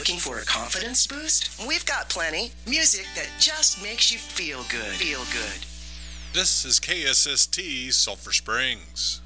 Looking for a confidence boost? We've got plenty. Music that just makes you feel good. Feel good. This is KSST Sulphur Springs.